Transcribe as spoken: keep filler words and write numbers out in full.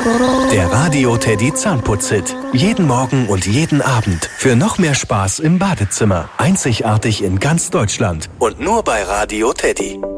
Der Radio Teddy Zahnputz-Hit. Jeden Morgen und jeden Abend. Für noch mehr Spaß im Badezimmer. Einzigartig in ganz Deutschland. Und nur bei Radio Teddy.